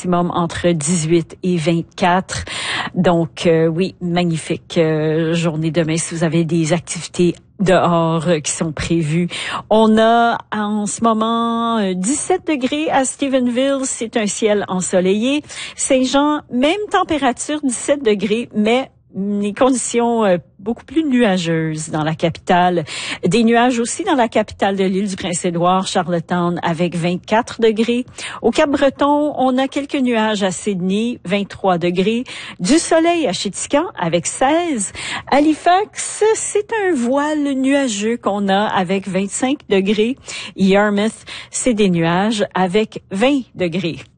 maximum entre 18 et 24. Donc, oui, magnifique journée demain si vous avez des activités dehors qui sont prévues. On a en ce moment 17 degrés à Stephenville, c'est un ciel ensoleillé. Saint-Jean, même température, 17 degrés, mais les conditions beaucoup plus nuageuses dans la capitale. Des nuages aussi dans la capitale de l'île du Prince-Édouard, Charlottetown, avec 24 degrés. Au Cap-Breton, on a quelques nuages à Sydney, 23 degrés. Du soleil à Chéticamp, avec 16. Halifax, c'est un voile nuageux qu'on a avec 25 degrés. Yarmouth, c'est des nuages avec 20 degrés.